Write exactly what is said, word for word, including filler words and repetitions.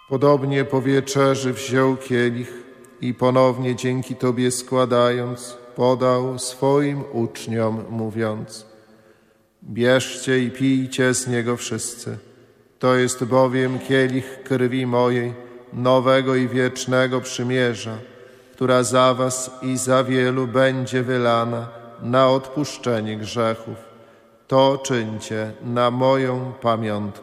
Podobnie po wieczerzy wziął kielich i ponownie dzięki Tobie składając, podał swoim uczniom, mówiąc: bierzcie i pijcie z niego wszyscy. To jest bowiem kielich krwi mojej, nowego i wiecznego przymierza, która za was i za wielu będzie wylana na odpuszczenie grzechów. To czyńcie na moją pamiątkę.